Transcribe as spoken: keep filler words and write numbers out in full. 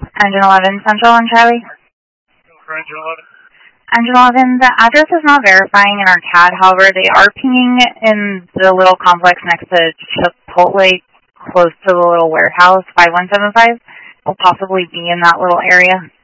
Engine eleven Central on Charlie. For Engine eleven. Engine eleven, the address is not verifying in our C A D. However, they are pinging in the little complex next to Chipotle, close to the little warehouse, five one seven five. Will possibly be in that little area.